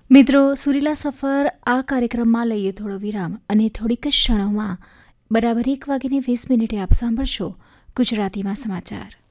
મિત્રો, સુરીલા સફર આ કાર્યક્રમમાં લઈએ થોડો વિરામ અને થોડીક જ ક્ષણોમાં બરાબર 1:20 આપ સાંભળશો ગુજરાતીમાં સમાચાર.